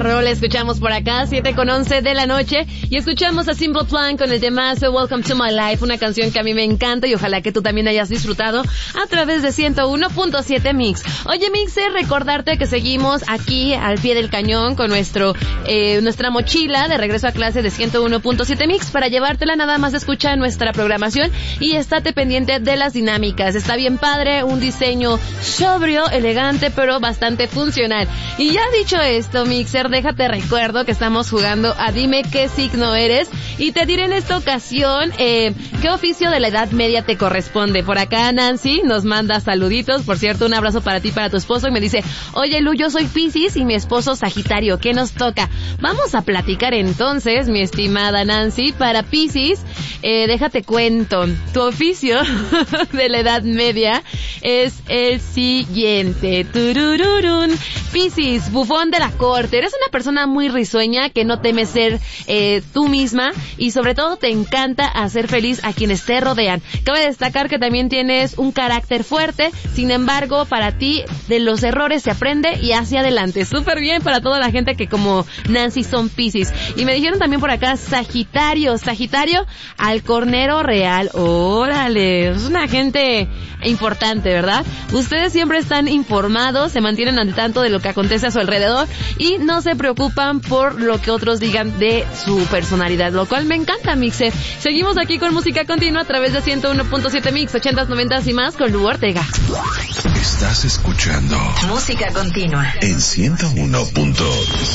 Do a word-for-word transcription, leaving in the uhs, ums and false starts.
rola escuchamos por acá, siete con once de la noche, y escuchamos a Simple Plan con el temazo Welcome to My Life, una canción que a mí me encanta y ojalá que tú también hayas disfrutado a través de ciento uno punto siete Mix. Oye, Mixer, recordarte que seguimos aquí al pie del cañón con nuestro eh, nuestra mochila de regreso a clase de ciento uno punto siete Mix para llevártela. Nada más escucha nuestra programación y estate pendiente de las dinámicas. Está bien padre, un diseño sobrio, elegante, pero bastante funcional. Y ya dicho esto, Mixer, déjate recuerdo que estamos jugando a Dime qué signo eres y te diré en esta ocasión eh, qué oficio de la Edad Media te corresponde. Por acá Nancy nos manda saluditos, por cierto, un abrazo para ti y para tu esposo, y me dice, oye Lu, yo soy Piscis y mi esposo Sagitario, ¿qué nos toca? Vamos a platicar entonces, mi estimada Nancy. Para Piscis, eh, déjate cuento, tu oficio de la Edad Media es el siguiente. Turururun. Piscis, bufón de la corte. Eres una persona muy risueña que no teme ser eh, tú misma y sobre todo te encanta hacer feliz a quienes te rodean. Cabe destacar que también tienes un carácter fuerte, sin embargo, para ti de los errores se aprende y hacia adelante. Súper bien para toda la gente que como Nancy son Piscis. Y me dijeron también por acá Sagitario. Sagitario, alcornero real. Órale, es una gente importante, ¿verdad? Ustedes siempre están informados, se mantienen al tanto de lo que acontece a su alrededor y no se preocupan por lo que otros digan de su personalidad, lo cual me encanta, Mixer. Seguimos aquí con música continua a través de ciento uno punto siete Mix, ochentas, noventas y más con Lu Ortega. Estás escuchando música continua en ciento uno punto